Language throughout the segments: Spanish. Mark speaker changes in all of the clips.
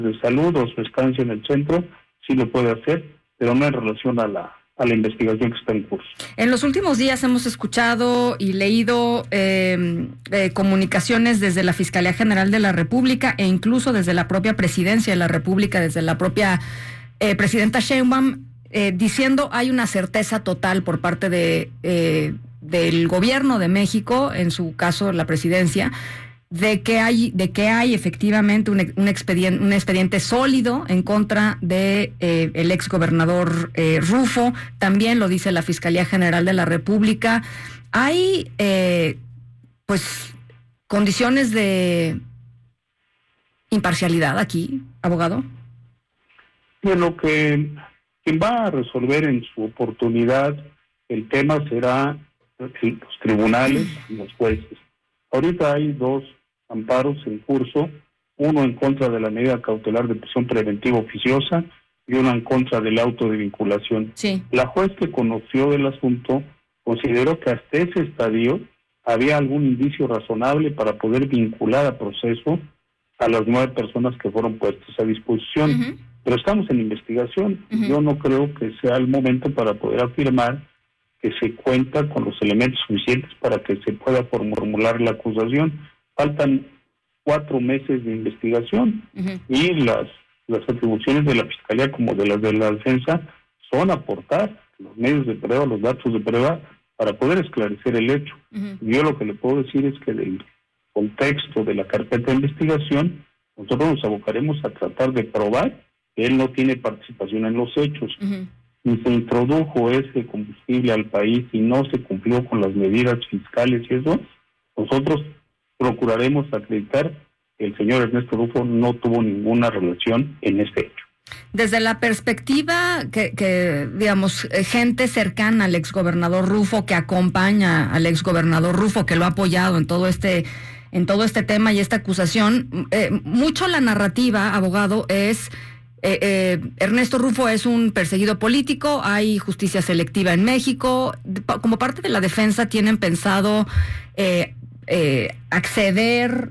Speaker 1: de salud o su estancia en el centro, sí lo puede hacer, pero no en relación a la investigación que está en curso.
Speaker 2: En los últimos días hemos escuchado y leído comunicaciones desde la Fiscalía General de la República e incluso desde la propia Presidencia de la República, desde la propia Presidenta Sheinbaum, diciendo hay una certeza total por parte del Gobierno de México, en su caso la Presidencia, de que hay efectivamente un expediente sólido en contra de el exgobernador Rufo. También lo dice la Fiscalía General de la República. Hay pues condiciones de imparcialidad aquí, abogado.
Speaker 1: Bueno, que quien va a resolver en su oportunidad el tema será los tribunales y los jueces. Ahorita hay dos amparos en curso, uno en contra de la medida cautelar de prisión preventiva oficiosa y uno en contra del auto de vinculación.
Speaker 2: Sí.
Speaker 1: La juez que conoció del asunto consideró que hasta ese estadio había algún indicio razonable para poder vincular a proceso a las 9 personas que fueron puestas a disposición. Uh-huh. Pero estamos en investigación. Uh-huh. Yo no creo que sea el momento para poder afirmar que se cuenta con los elementos suficientes para que se pueda formular la acusación. Faltan 4 meses de investigación. Uh-huh. Y las atribuciones de la Fiscalía como de las de la defensa son aportar los medios de prueba, los datos de prueba para poder esclarecer el hecho. Uh-huh. Yo lo que le puedo decir es que del contexto de la carpeta de investigación nosotros nos abocaremos a tratar de probar que él no tiene participación en los hechos. Uh-huh. Si se introdujo ese combustible al país y no se cumplió con las medidas fiscales y eso, nosotros procuraremos acreditar que el señor Ernesto Rufo no tuvo ninguna relación en este hecho.
Speaker 2: Desde la perspectiva que digamos, gente cercana al exgobernador Rufo, que acompaña al exgobernador Rufo, que lo ha apoyado en todo este tema y esta acusación, mucho la narrativa, abogado, es Ernesto Rufo es un perseguido político, hay justicia selectiva en México. Como parte de la defensa, ¿tienen pensado acceder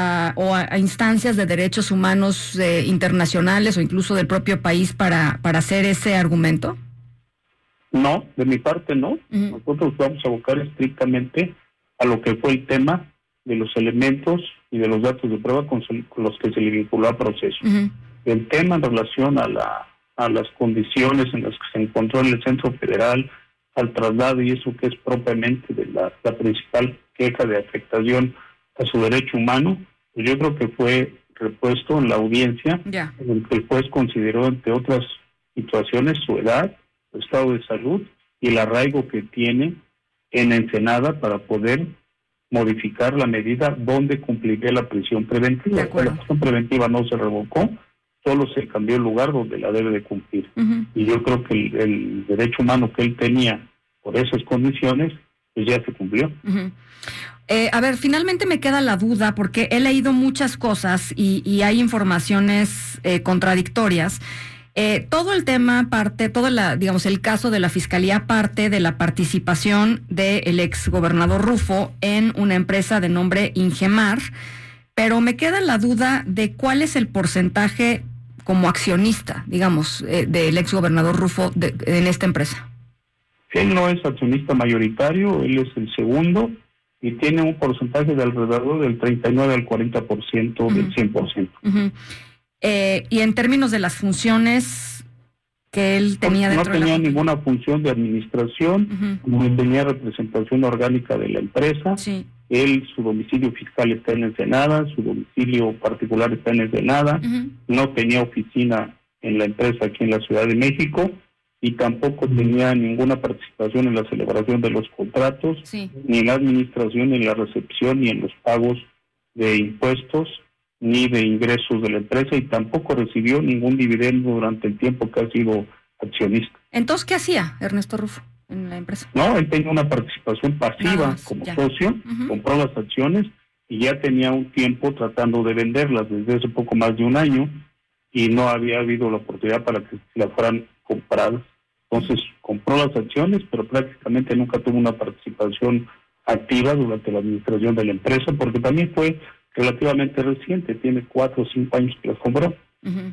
Speaker 2: a instancias de derechos humanos internacionales o incluso del propio país para hacer ese argumento?
Speaker 1: No, de mi parte no. Uh-huh. Nosotros vamos a abocar estrictamente a lo que fue el tema de los elementos y de los datos de prueba con los que se le vinculó a proceso. Uh-huh. El tema en relación a las condiciones en las que se encontró en el Centro Federal, al traslado y eso que es propiamente de la principal queja de afectación a su derecho humano, pues yo creo que fue repuesto en la audiencia, en el que el juez consideró, entre otras situaciones, su edad, su estado de salud y el arraigo que tiene en Ensenada para poder modificar la medida donde cumpliría la prisión preventiva. La prisión preventiva no se revocó, solo se cambió el lugar donde la debe de cumplir. Uh-huh. Y yo creo que el derecho humano que él tenía por esas condiciones, pues ya se cumplió.
Speaker 2: Uh-huh. A ver, finalmente me queda la duda, porque he leído muchas cosas y hay informaciones contradictorias. Todo el tema parte, el caso de la Fiscalía parte de la participación del exgobernador Rufo en una empresa de nombre Ingemar, pero me queda la duda de cuál es el porcentaje como accionista, del exgobernador Rufo en esta empresa.
Speaker 1: Él no es accionista mayoritario, él es el segundo y tiene un porcentaje de alrededor del 39 al 40% uh-huh. del 100%. Uh-huh.
Speaker 2: Y en términos de las funciones que él tenía dentro de la...
Speaker 1: No tenía ninguna función de administración, uh-huh. no tenía representación orgánica de la empresa.
Speaker 2: Sí.
Speaker 1: Él, su domicilio fiscal está en Ensenada, su domicilio particular está en Ensenada, uh-huh. no tenía oficina en la empresa aquí en la Ciudad de México y tampoco tenía ninguna participación en la celebración de los contratos,
Speaker 2: sí.
Speaker 1: ni en la administración, ni en la recepción, ni en los pagos de impuestos, ni de ingresos de la empresa, y tampoco recibió ningún dividendo durante el tiempo que ha sido accionista.
Speaker 2: Entonces, ¿qué hacía Ernesto Rufo en la empresa?
Speaker 1: No, él tenía una participación pasiva como socio, uh-huh. compró las acciones y ya tenía un tiempo tratando de venderlas, desde hace poco más de un año, y no había habido la oportunidad para que las fueran compradas. Entonces compró las acciones, pero prácticamente nunca tuvo una participación activa durante la administración de la empresa, porque también fue relativamente reciente, tiene 4 o 5 años que las compró.
Speaker 2: Ujú.